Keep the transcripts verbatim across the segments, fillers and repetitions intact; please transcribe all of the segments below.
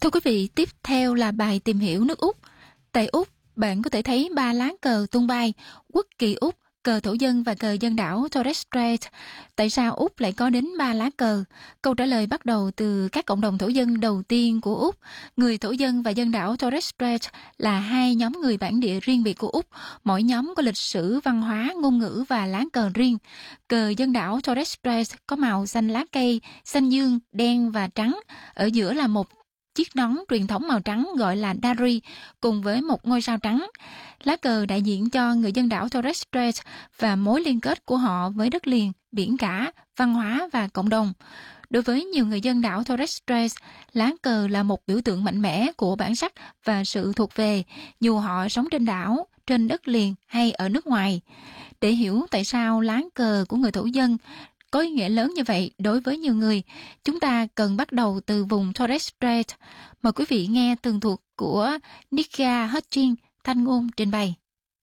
Thưa quý vị, tiếp theo là bài tìm hiểu nước Úc. Tại Úc, bạn có thể thấy ba lá cờ tung bay: quốc kỳ Úc, cờ thổ dân và cờ dân đảo Torres Strait. Tại sao Úc lại có đến ba lá cờ? Câu trả lời bắt đầu từ các cộng đồng thổ dân đầu tiên của Úc. Người thổ dân và dân đảo Torres Strait là hai nhóm người bản địa riêng biệt của Úc. Mỗi nhóm có lịch sử, văn hóa, ngôn ngữ và lá cờ riêng. Cờ dân đảo Torres Strait có màu xanh lá cây, xanh dương, đen và trắng. Ở giữa là một chiếc nón truyền thống màu trắng gọi là Dari, cùng với một ngôi sao trắng. Lá cờ đại diện cho người dân đảo Torres Strait và mối liên kết của họ với đất liền, biển cả, văn hóa và cộng đồng. Đối với nhiều người dân đảo Torres Strait, lá cờ là một biểu tượng mạnh mẽ của bản sắc và sự thuộc về, dù họ sống trên đảo, trên đất liền hay ở nước ngoài. Để hiểu tại sao lá cờ của người thổ dân có ý nghĩa lớn như vậy đối với nhiều người, chúng ta cần bắt đầu từ vùng Torres Strait. Mời quý vị nghe tường thuật của Nikia Hutchins, thanh ngôn trình bày.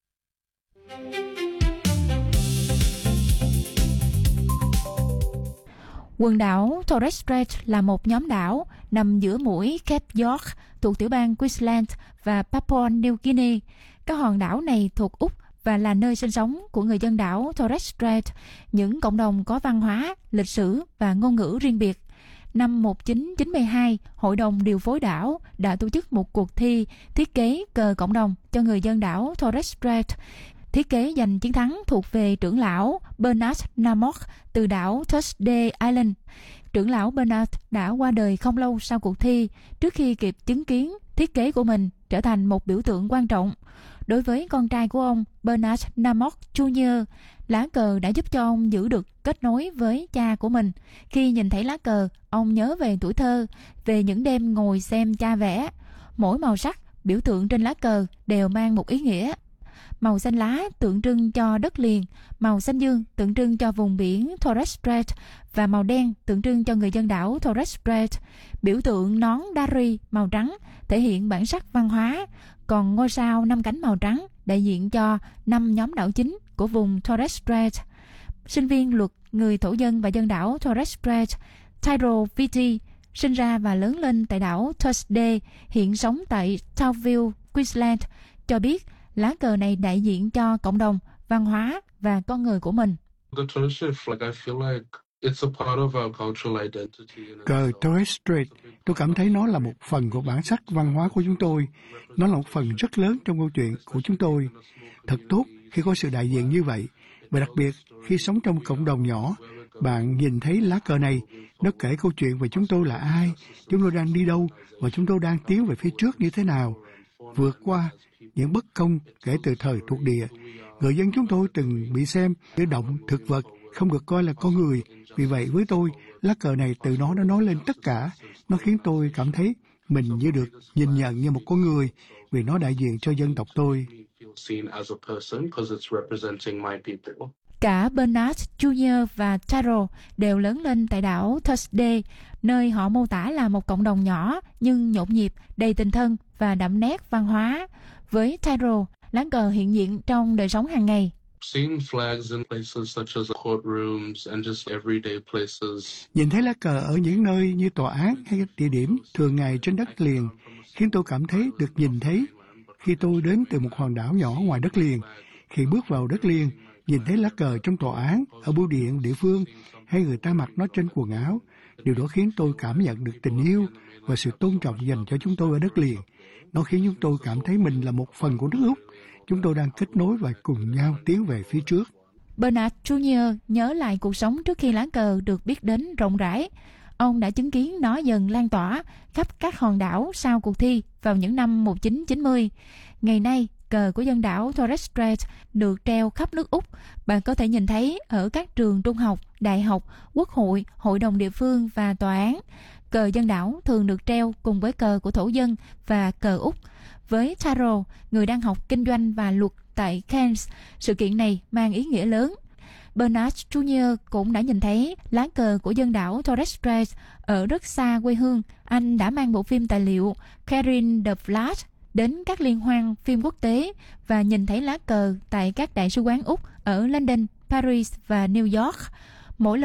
Quần đảo Torres Strait là một nhóm đảo nằm giữa mũi Cape York thuộc tiểu bang Queensland và Papua New Guinea. Các hòn đảo này thuộc Úc và là nơi sinh sống của người dân đảo Torres Strait, những cộng đồng có văn hóa, lịch sử và ngôn ngữ riêng biệt. Năm một nghìn chín trăm chín mươi hai, Hội đồng điều phối đảo đã tổ chức một cuộc thi thiết kế cờ cộng đồng cho người dân đảo Torres Strait. Thiết kế giành chiến thắng thuộc về trưởng lão Bernard Namok từ đảo Thursday Island. Trưởng lão Bernard đã qua đời không lâu sau cuộc thi, trước khi kịp chứng kiến thiết kế của mình trở thành một biểu tượng quan trọng. Đối với con trai của ông, Bernard Namok Junior, lá cờ đã giúp cho ông giữ được kết nối với cha của mình. Khi nhìn thấy lá cờ, ông nhớ về tuổi thơ, về những đêm ngồi xem cha vẽ. Mỗi màu sắc, biểu tượng trên lá cờ đều mang một ý nghĩa. Màu xanh lá tượng trưng cho đất liền, màu xanh dương tượng trưng cho vùng biển Torres Strait và màu đen tượng trưng cho người dân đảo Torres Strait. Biểu tượng nón Dari màu trắng thể hiện bản sắc văn hóa, còn ngôi sao năm cánh màu trắng đại diện cho năm nhóm đảo chính của vùng Torres Strait. Sinh viên luật người thổ dân và dân đảo Torres Strait, Tyrell Vitti, sinh ra và lớn lên tại đảo Thursday, hiện sống tại Townsville, Queensland, cho biết lá cờ này đại diện cho cộng đồng, văn hóa và con người của mình. Cờ Torres Strait, tôi cảm thấy nó là một phần của bản sắc văn hóa của chúng tôi. Nó là một phần rất lớn trong câu chuyện của chúng tôi. Thật tốt khi có sự đại diện như vậy, và đặc biệt khi sống trong cộng đồng nhỏ. Bạn nhìn thấy lá cờ này, nó kể câu chuyện về chúng tôi là ai, chúng tôi đang đi đâu, và chúng tôi đang tiến về phía trước như thế nào. Vượt qua những bất công kể từ thời thuộc địa, người dân chúng tôi từng bị xem như động thực vật, không được coi là con người. Vì vậy với tôi, lá cờ này từ nó đã nói lên tất cả. Nó khiến tôi cảm thấy mình như được nhìn nhận như một con người, vì nó đại diện cho dân tộc tôi. Cả Bernard Junior và Tyrell đều lớn lên tại đảo Thursday, nơi họ mô tả là một cộng đồng nhỏ nhưng nhộn nhịp, đầy tình thân và đậm nét văn hóa. Với Tyrell, lá cờ hiện diện trong đời sống hàng ngày. Nhìn thấy lá cờ ở những nơi như tòa án hay các địa điểm thường ngày trên đất liền khiến tôi cảm thấy được nhìn thấy. Khi tôi đến từ một hòn đảo nhỏ ngoài đất liền, khi bước vào đất liền, nhìn thấy lá cờ trong tòa án, ở bưu điện địa phương, hay người ta mặc nó trên quần áo, điều đó khiến tôi cảm nhận được tình yêu và sự tôn trọng dành cho chúng tôi ở đất liền. Nó khiến chúng tôi cảm thấy mình là một phần của nước Úc. Chúng tôi đang kết nối và cùng nhau tiến về phía trước. Bernard Junior nhớ lại cuộc sống trước khi lá cờ được biết đến rộng rãi. Ông đã chứng kiến nó dần lan tỏa khắp các hòn đảo sau cuộc thi vào những năm một nghìn chín trăm chín mươi. Ngày nay, cờ của dân đảo Torres Strait được treo khắp nước Úc. Bạn có thể nhìn thấy ở các trường trung học, đại học, quốc hội, hội đồng địa phương và tòa án. Cờ dân đảo thường được treo cùng với cờ của thổ dân và cờ Úc. Với Tyrell, người đang học kinh doanh và luật tại Cairns, sự kiện này mang ý nghĩa lớn. Bernard Junior cũng đã nhìn thấy lá cờ của dân đảo Torres Strait ở rất xa quê hương. Anh đã mang bộ phim tài liệu Carrying the Flag đến các liên hoan phim quốc tế và nhìn thấy lá cờ tại các đại sứ quán Úc ở London, Paris và New York. Mỗi lần